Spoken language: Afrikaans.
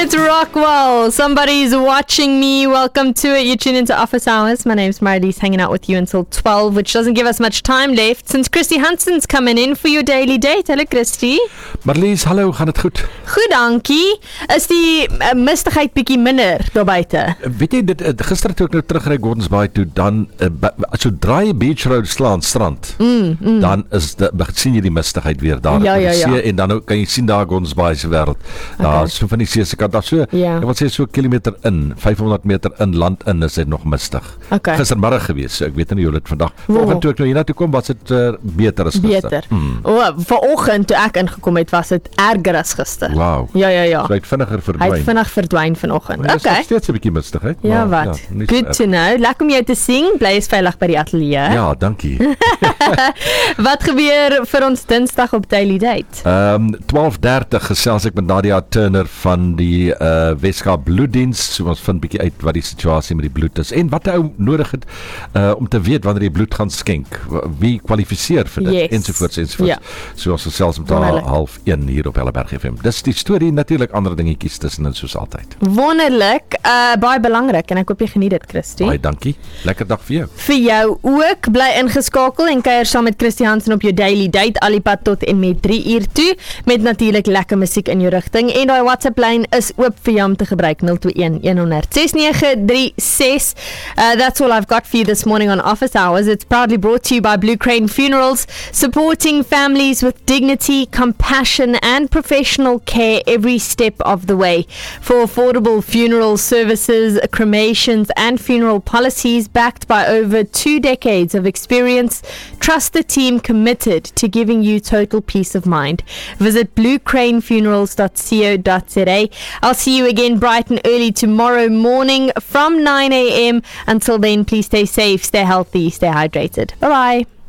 It's Rockwell. Somebody's watching me. Welcome to it. You tune into Office Hours. My name's Marlies, hanging out with you until 12, which doesn't give us much time left since Christy Hanson's coming in for your daily date. Hello, Christy. Marlies, hallo, gaan dit goed? Goed, dankie. Is die mistigheid bietjie minder daar buite? Weet jy, gister toe ek nou terugry Gordons Bay toe, dan sodra jy Beach Road slaan, strand, dan sien jy die mistigheid weer daar Ja. see, en dan kan jy sien daar Gordons Bay se wêreld. Daar so van die see se kant, daar so, ek wil sê so kilometer in, 500 meter in land in, is dit nog mistig. Gistermiddag gewees, so ek weet nie hoe dit vandag. Vanoggend toe ek nou hiernatoe kom, was dit beter as gister. Vanoggend toe ek ingekom het, was dit erger as gister. Wow. Ja. So hy het vinniger verdwyn. Hy het vinnig verdwyn vanoggend. Maar dit is steeds 'n bietjie mistigheid. Ja, wat? Good to know. Lekker om jou te sien. Bly is veilig by die ateljee. Ja, dankie. Wat gebeur vir ons Dinsdag op Daily Date? 12:30 gesels ek met Nadia Turner van die Weskaap Bloeddiens. So ons vind bietjie uit wat die situasie met die bloed is en wat 'n ou nodig het om te weet wanneer jy bloed gaan skenk. Wie kwalifiseer vir dit ensovoorts. Ja. So ons gesels met haar 12:30 hier op Helleberg FM. Dis die storie, natuurlik ander dingetjies tussenin soos altyd. Wonderlik, baie belangrik en ek hoop jy geniet dit, Christy. Baie dankie. Lekker dag vir jou. Vir jou ook, bly ingeskakel en kuier saam met Christy Hansen op jou Daily Date al die pad tot en met 3 uur toe met natuurlik lekker musiek in jou rigting en daai WhatsApp lyn is oop vir jou om te gebruik 021 100 6936. That's all I've got for you this morning on Office Hours. It's proudly brought to you by Blue Crane Funerals, supporting families with dignity, compassion and professional care every step of the way. For affordable funeral services, cremations and funeral policies backed by over 2 decades of experience, trust the team committed to giving you total peace of mind. Visit bluecranefunerals.co.za. I'll see you again bright and early tomorrow morning from 9 a.m. Until then, please stay safe, stay healthy, stay hydrated. Bye-bye.